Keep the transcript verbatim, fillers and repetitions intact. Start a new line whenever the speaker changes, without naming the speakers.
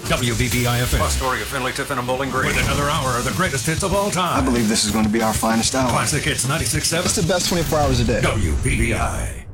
W B B I F M.
Astoria, Finley, Tiffin, and Bowling Green.
With another hour of the greatest hits of all time.
I believe this is going to be our finest hour.
Classic Hits ninety-six point seven.
It's the best twenty-four hours a day.
W B B I.